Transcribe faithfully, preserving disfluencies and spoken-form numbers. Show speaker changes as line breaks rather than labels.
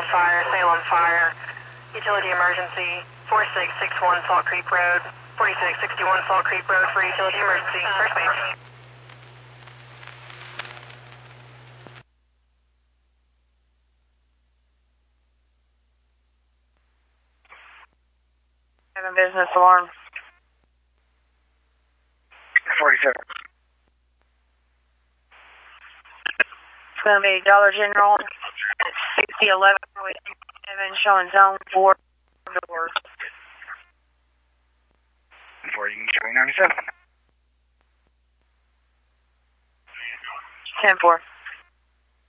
Salem Fire, Salem Fire. Utility emergency, four six six one Salt Creek Road, forty-six sixty-one Salt Creek Road for utility emergency. First base.
Having business alarm.
forty-seven.
It's going to be Dollar General, sixty eleven, showing zone four doors.
Before you can show ninety-seven.
ten four.